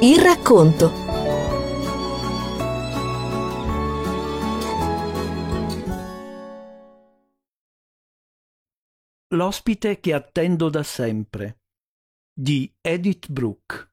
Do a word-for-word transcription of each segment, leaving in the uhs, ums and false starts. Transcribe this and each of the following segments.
Il racconto. L'ospite che attendo da sempre di Edith Bruck.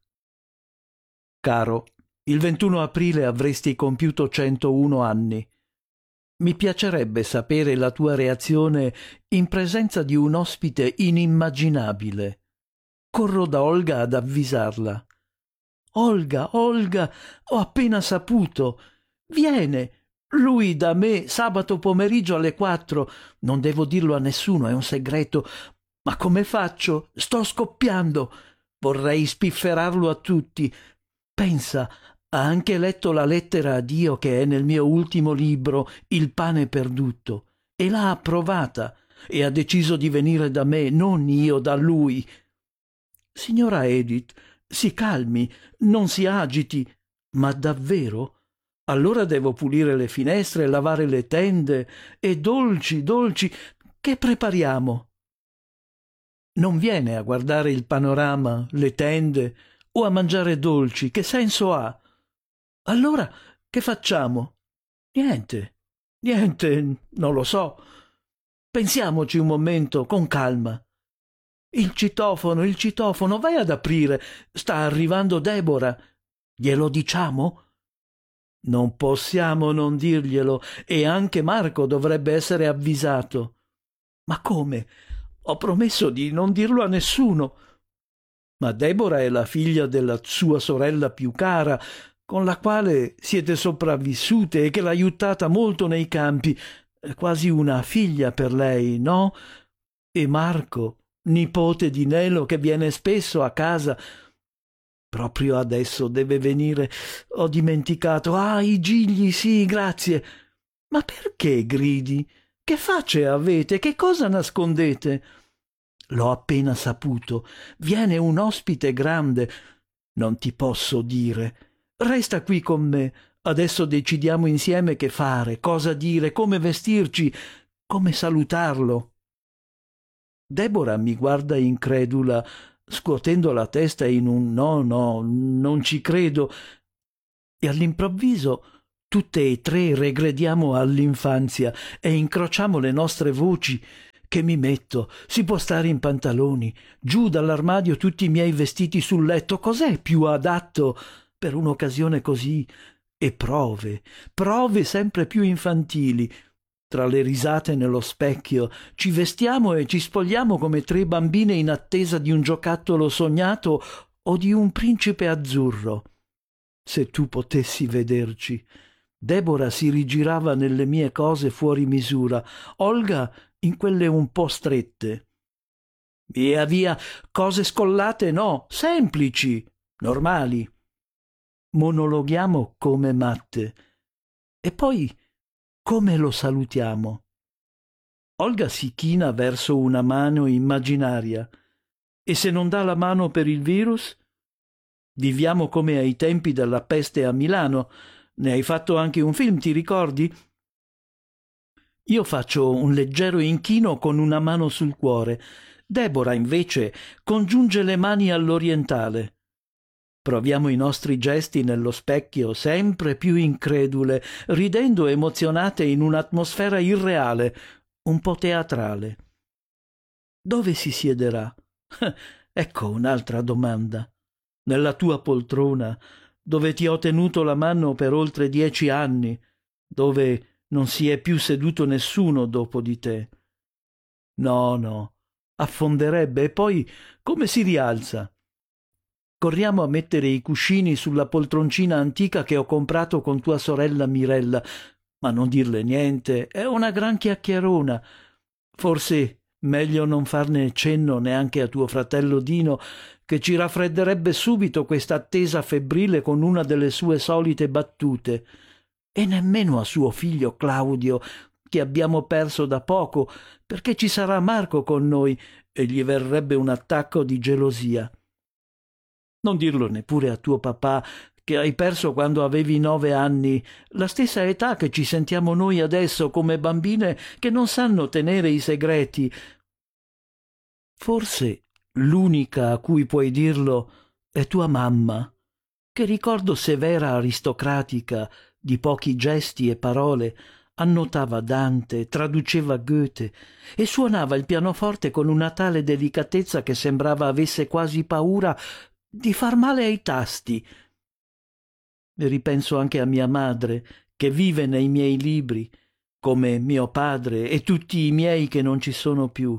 Caro, il ventuno aprile avresti compiuto centouno anni. Mi piacerebbe sapere la tua reazione in presenza di un ospite inimmaginabile. Corro da Olga ad avvisarla. Olga, Olga, ho appena saputo. Viene. Lui da me sabato pomeriggio alle quattro. Non devo dirlo a nessuno, è un segreto. Ma come faccio? Sto scoppiando. Vorrei spifferarlo a tutti. Pensa, ha anche letto la lettera a Dio che è nel mio ultimo libro, Il pane perduto, e l'ha approvata e ha deciso di venire da me, non io da lui. Signora Edith, si calmi, non si agiti. Ma davvero? Allora devo pulire le finestre, lavare le tende e dolci, dolci. Che prepariamo? Non viene a guardare il panorama, le tende o a mangiare dolci. Che senso ha? Allora che facciamo? Niente, niente, non lo so. Pensiamoci un momento, con calma. Il citofono, il citofono, vai ad aprire. Sta arrivando Deborah. Glielo diciamo? Non possiamo non dirglielo, e anche Marco dovrebbe essere avvisato. Ma come? Ho promesso di non dirlo a nessuno. Ma Deborah è la figlia della sua sorella più cara, con la quale siete sopravvissute e che l'ha aiutata molto nei campi. È quasi una figlia per lei, no? E Marco, nipote di Nelo, che viene spesso a casa. Proprio adesso deve venire. Ho dimenticato. Ah, i gigli, sì, grazie. Ma perché gridi? Che facce avete? Che cosa nascondete? L'ho appena saputo. Viene un ospite grande. Non ti posso dire. Resta qui con me. Adesso decidiamo insieme che fare, cosa dire, come vestirci, come salutarlo. Deborah mi guarda incredula, scuotendo la testa in un no, no, non ci credo, e all'improvviso tutte e tre regrediamo all'infanzia e incrociamo le nostre voci. Che mi metto? Si può stare in pantaloni, giù dall'armadio tutti i miei vestiti sul letto. Cos'è più adatto per un'occasione così? E prove, prove sempre più infantili. Tra le risate nello specchio ci vestiamo e ci spogliamo come tre bambine in attesa di un giocattolo sognato o di un principe azzurro. Se tu potessi vederci. Deborah si rigirava nelle mie cose fuori misura, Olga in quelle un po' strette. Via via, cose scollate no, semplici, normali. Monologhiamo come matte. E poi come lo salutiamo? Olga si china verso una mano immaginaria. E se non dà la mano per il virus? Viviamo come ai tempi della peste a Milano. Ne hai fatto anche un film, ti ricordi? Io faccio un leggero inchino con una mano sul cuore. Deborah, invece, congiunge le mani all'orientale. Proviamo i nostri gesti nello specchio, sempre più incredule, ridendo emozionate in un'atmosfera irreale, un po' teatrale. Dove si siederà? Ecco un'altra domanda. Nella tua poltrona, dove ti ho tenuto la mano per oltre dieci anni, dove non si è più seduto nessuno dopo di te. No, no, affonderebbe. E poi come si rialza? Corriamo a mettere i cuscini sulla poltroncina antica che ho comprato con tua sorella Mirella, ma non dirle niente, è una gran chiacchierona. Forse meglio non farne cenno neanche a tuo fratello Dino, che ci raffredderebbe subito questa attesa febbrile con una delle sue solite battute. E nemmeno a suo figlio Claudio, che abbiamo perso da poco, perché ci sarà Marco con noi e gli verrebbe un attacco di gelosia. Non dirlo neppure a tuo papà, che hai perso quando avevi nove anni, la stessa età che ci sentiamo noi adesso come bambine che non sanno tenere i segreti. Forse l'unica a cui puoi dirlo è tua mamma. che ricordo severa aristocratica, di pochi gesti e parole, annotava Dante, traduceva Goethe e suonava il pianoforte con una tale delicatezza che sembrava avesse quasi paura di far male ai tasti. E ripenso anche a mia madre, che vive nei miei libri, come mio padre e tutti i miei che non ci sono più.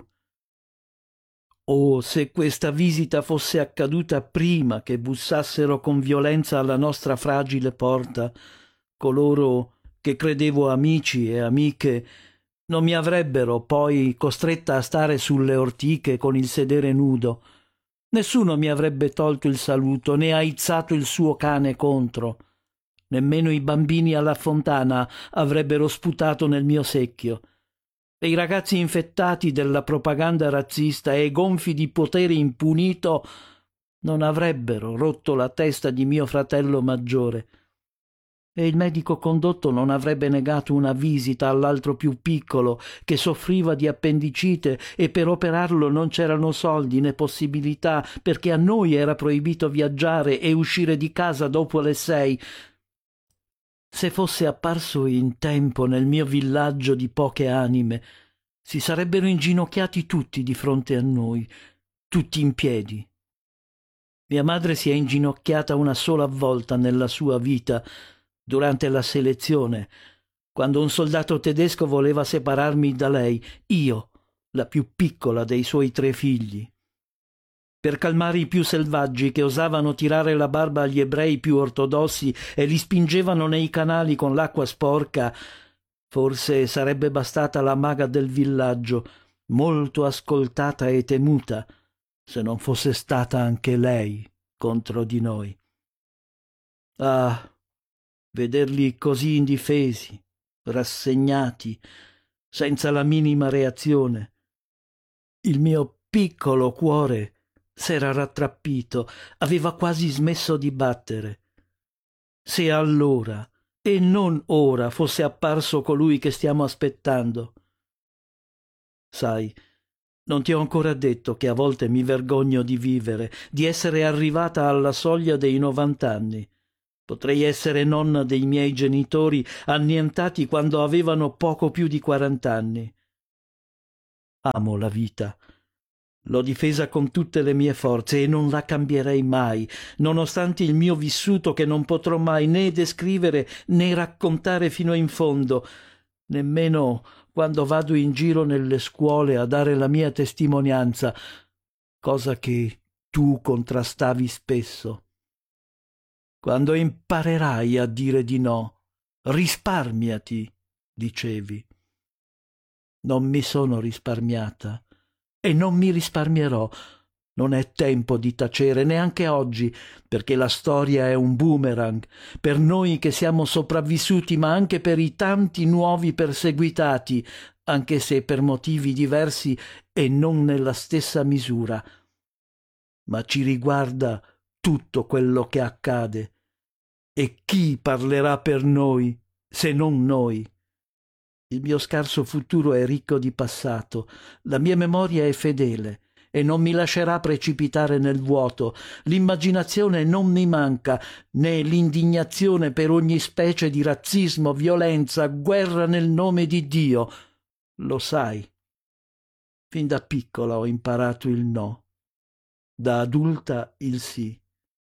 Oh, se questa visita fosse accaduta prima che bussassero con violenza alla nostra fragile porta, coloro che credevo amici e amiche non mi avrebbero poi costretta a stare sulle ortiche con il sedere nudo. Nessuno mi avrebbe tolto il saluto né aizzato il suo cane contro. Nemmeno i bambini alla fontana avrebbero sputato nel mio secchio. E i ragazzi infettati della propaganda razzista e gonfi di potere impunito non avrebbero rotto la testa di mio fratello maggiore. E il medico condotto non avrebbe negato una visita all'altro più piccolo che soffriva di appendicite e per operarlo non c'erano soldi né possibilità perché a noi era proibito viaggiare e uscire di casa dopo le sei. Se fosse apparso in tempo nel mio villaggio di poche anime, si sarebbero inginocchiati tutti di fronte a noi, tutti in piedi. Mia madre si è inginocchiata una sola volta nella sua vita, durante la selezione, quando un soldato tedesco voleva separarmi da lei, io, la più piccola dei suoi tre figli. Per calmare i più selvaggi che osavano tirare la barba agli ebrei più ortodossi e li spingevano nei canali con l'acqua sporca, forse sarebbe bastata la maga del villaggio, molto ascoltata e temuta, se non fosse stata anche lei contro di noi. Ah, vederli così indifesi, rassegnati, senza la minima reazione. Il mio piccolo cuore s'era rattrappito, aveva quasi smesso di battere. Se allora, e non ora, fosse apparso colui che stiamo aspettando. Sai, non ti ho ancora detto che a volte mi vergogno di vivere, di essere arrivata alla soglia dei novant'anni. Potrei essere nonna dei miei genitori annientati quando avevano poco più di quarant'anni. Amo la vita. L'ho difesa con tutte le mie forze e non la cambierei mai, nonostante il mio vissuto che non potrò mai né descrivere né raccontare fino in fondo, nemmeno quando vado in giro nelle scuole a dare la mia testimonianza, cosa che tu contrastavi spesso. Quando imparerai a dire di no, risparmiati, dicevi. Non mi sono risparmiata. E non mi risparmierò. Non è tempo di tacere neanche oggi, perché la storia è un boomerang, per noi che siamo sopravvissuti, ma anche per i tanti nuovi perseguitati, anche se per motivi diversi e non nella stessa misura. Ma ci riguarda tutto quello che accade. E chi parlerà per noi, se non noi? Il mio scarso futuro è ricco di passato, la mia memoria è fedele e non mi lascerà precipitare nel vuoto. L'immaginazione non mi manca, né l'indignazione per ogni specie di razzismo, violenza, guerra nel nome di Dio. Lo sai. Fin da piccola ho imparato il no, da adulta il sì.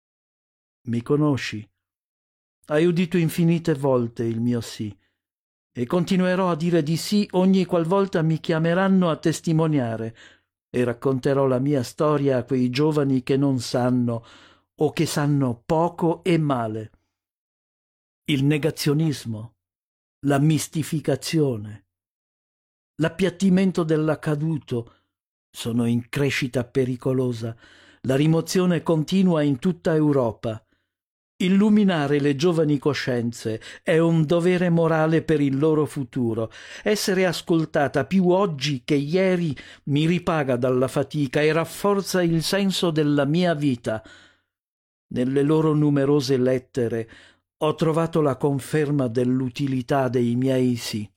Mi conosci? Hai udito infinite volte il mio sì. E continuerò a dire di sì ogni qualvolta mi chiameranno a testimoniare e racconterò la mia storia a quei giovani che non sanno o che sanno poco e male. Il negazionismo, la mistificazione, l'appiattimento dell'accaduto sono in crescita pericolosa, la rimozione continua in tutta Europa. Illuminare le giovani coscienze è un dovere morale per il loro futuro. Essere ascoltata più oggi che ieri mi ripaga dalla fatica e rafforza il senso della mia vita. Nelle loro numerose lettere ho trovato la conferma dell'utilità dei miei sì.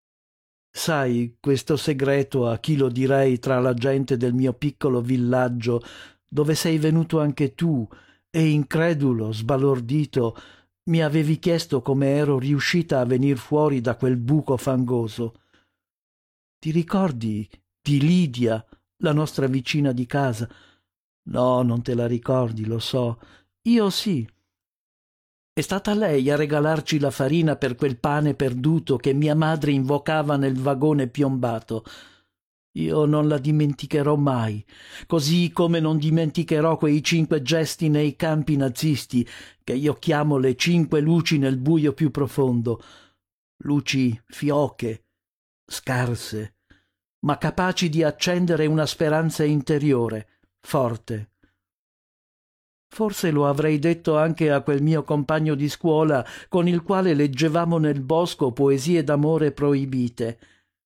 Sai questo segreto a chi lo direi tra la gente del mio piccolo villaggio, dove sei venuto anche tu, e incredulo, sbalordito, mi avevi chiesto come ero riuscita a venir fuori da quel buco fangoso. Ti ricordi di Lidia, la nostra vicina di casa? No, non te la ricordi, lo so. Io sì. È stata lei a regalarci la farina per quel pane perduto che mia madre invocava nel vagone piombato. Io non la dimenticherò mai, così come non dimenticherò quei cinque gesti nei campi nazisti, che io chiamo le cinque luci nel buio più profondo. Luci fioche, scarse, ma capaci di accendere una speranza interiore, forte. Forse lo avrei detto anche a quel mio compagno di scuola con il quale leggevamo nel bosco poesie d'amore proibite.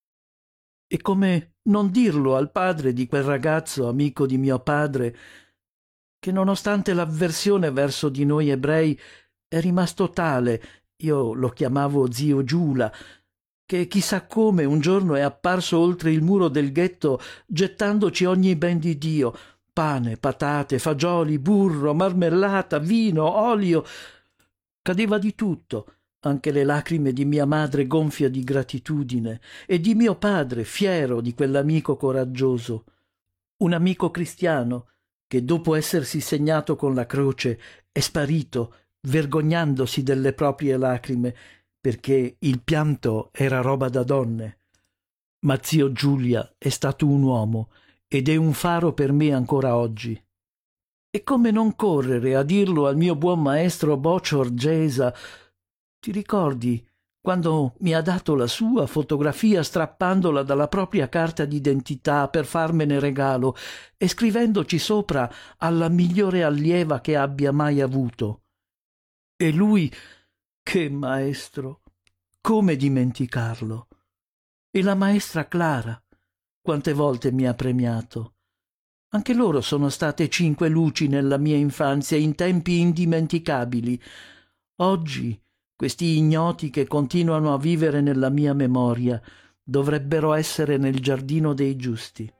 E come non dirlo al padre di quel ragazzo, amico di mio padre, che nonostante l'avversione verso di noi ebrei è rimasto tale, io lo chiamavo zio Giula, che chissà come un giorno è apparso oltre il muro del ghetto gettandoci ogni ben di Dio, pane, patate, fagioli, burro, marmellata, vino, olio. Cadeva di tutto, anche le lacrime di mia madre gonfia di gratitudine e di mio padre fiero di quell'amico coraggioso. Un amico cristiano che dopo essersi segnato con la croce è sparito, vergognandosi delle proprie lacrime, perché il pianto era roba da donne. Ma zio Giulia è stato un uomo ed è un faro per me ancora oggi. E come non correre a dirlo al mio buon maestro Boccior Gesa? Ti ricordi quando mi ha dato la sua fotografia strappandola dalla propria carta d'identità per farmene regalo e scrivendoci sopra alla migliore allieva che abbia mai avuto? E lui, che maestro, come dimenticarlo? E la maestra Clara, quante volte mi ha premiato. Anche loro sono state cinque luci nella mia infanzia in tempi indimenticabili. Oggi questi ignoti che continuano a vivere nella mia memoria dovrebbero essere nel giardino dei giusti.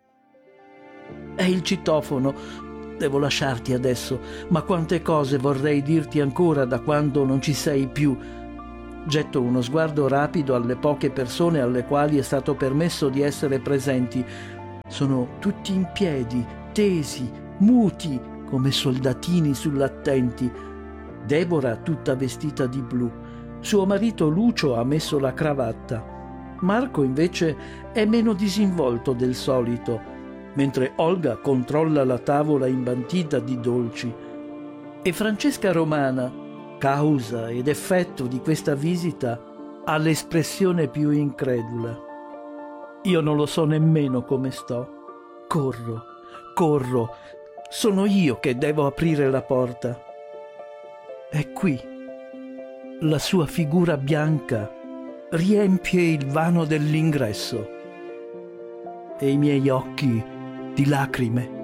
È il citofono. Devo lasciarti adesso, ma quante cose vorrei dirti ancora da quando non ci sei più. Getto uno sguardo rapido alle poche persone alle quali è stato permesso di essere presenti. Sono tutti in piedi, tesi, muti, come soldatini sull'attenti. Deborah tutta vestita di blu. Suo marito Lucio ha messo la cravatta. Marco invece è meno disinvolto del solito, mentre Olga controlla la tavola imbantita di dolci. E Francesca Romana, causa ed effetto di questa visita, ha l'espressione più incredula. Io non lo so nemmeno come sto. Corro, corro, sono io che devo aprire la porta. È qui. La sua figura bianca riempie il vano dell'ingresso e i miei occhi di lacrime.